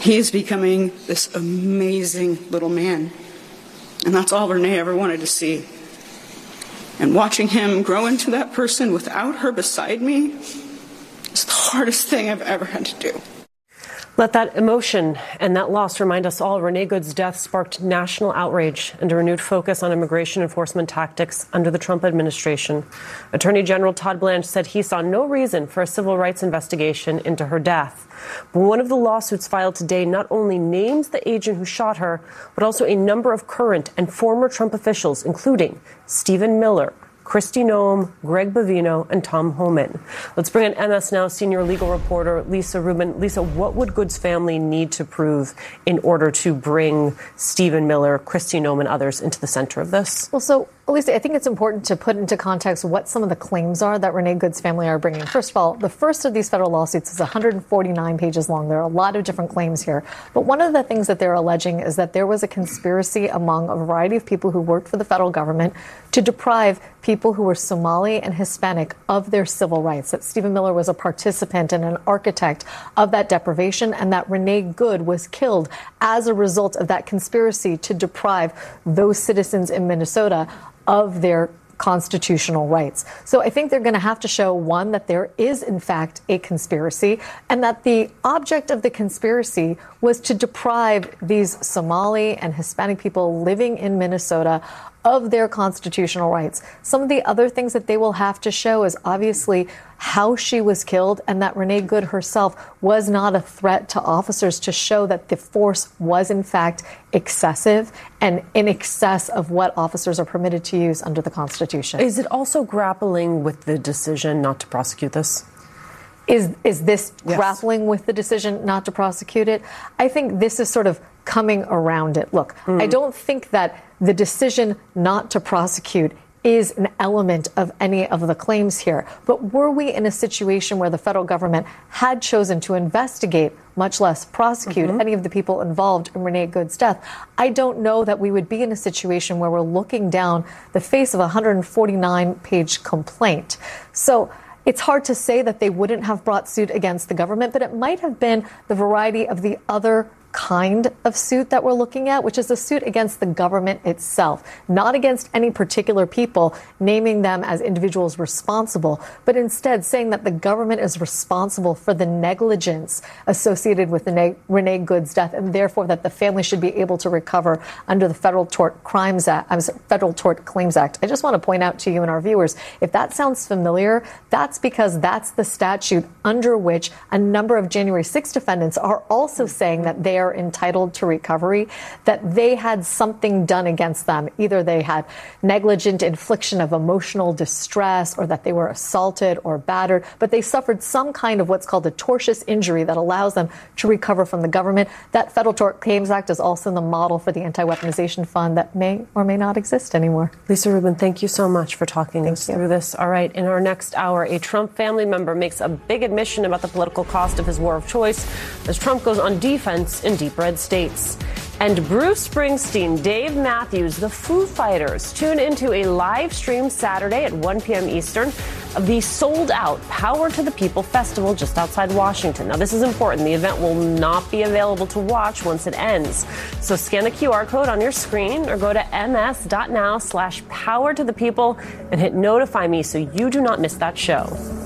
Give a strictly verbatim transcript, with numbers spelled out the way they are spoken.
He is becoming this amazing little man. And that's all Renee ever wanted to see. And watching him grow into that person without her beside me is the hardest thing I've ever had to do. Let that emotion and that loss remind us all Renee Good's death sparked national outrage and a renewed focus on immigration enforcement tactics under the Trump administration. Attorney General Todd Blanche said he saw no reason for a civil rights investigation into her death. But one of the lawsuits filed today not only names the agent who shot her, but also a number of current and former Trump officials, including Stephen Miller, Kristi Noem, Greg Bovino, and Tom Homan. Let's bring in M S Now senior legal reporter Lisa Rubin. Lisa, what would Good's family need to prove in order to bring Stephen Miller, Kristi Noem, and others into the center of this? Well, so, Lisa, I think it's important to put into context what some of the claims are that Renee Good's family are bringing. First of all, the first of these federal lawsuits is one hundred forty-nine pages long. There are a lot of different claims here. But one of the things that they're alleging is that there was a conspiracy among a variety of people who worked for the federal government to deprive people who were Somali and Hispanic of their civil rights, that Stephen Miller was a participant and an architect of that deprivation, and that Renee Good was killed as a result of that conspiracy to deprive those citizens in Minnesota of their constitutional rights. So I think they're going to have to show, one, that there is, in fact, a conspiracy, and that the object of the conspiracy was to deprive these Somali and Hispanic people living in Minnesota of their constitutional rights. Some of the other things that they will have to show is obviously how she was killed, and that Renee Good herself was not a threat to officers, to show that the force was in fact excessive and in excess of what officers are permitted to use under the Constitution. Is it also grappling with the decision not to prosecute this? Is is this yes. grappling with the decision not to prosecute it? I think this is sort of coming around it. Look, mm. I don't think that the decision not to prosecute is an element of any of the claims here. But were we in a situation where the federal government had chosen to investigate, much less prosecute, mm-hmm. any of the people involved in Renee Good's death, I don't know that we would be in a situation where we're looking down the face of a one hundred forty-nine page complaint. So it's hard to say that they wouldn't have brought suit against the government, but it might have been the variety of the other kind of suit that we're looking at, which is a suit against the government itself, not against any particular people, naming them as individuals responsible, but instead saying that the government is responsible for the negligence associated with Renee, Renee Good's death, and therefore that the family should be able to recover under the Federal Tort Crimes Act, I'm sorry, Federal Tort Claims Act. I just want to point out to you and our viewers, if that sounds familiar, that's because that's the statute under which a number of January sixth defendants are also saying that they are entitled to recovery, that they had something done against them. Either they had negligent infliction of emotional distress, or that they were assaulted or battered, but they suffered some kind of what's called a tortious injury that allows them to recover from the government. That Federal Tort Claims Act is also the model for the anti-weaponization fund that may or may not exist anymore. Lisa Rubin, thank you so much for talking thank us you. through this. All right, in our next hour, a Trump family member makes a big admission about the political cost of his war of choice as Trump goes on defense in deep red states. And Bruce Springsteen, Dave Matthews, the Foo Fighters tune into a live stream Saturday at one p.m. Eastern of the sold-out Power to the People Festival just outside Washington. Now, this is important. The event will not be available to watch once it ends. So scan the Q R code on your screen or go to ms.now slash power to the people and hit notify me so you do not miss that show.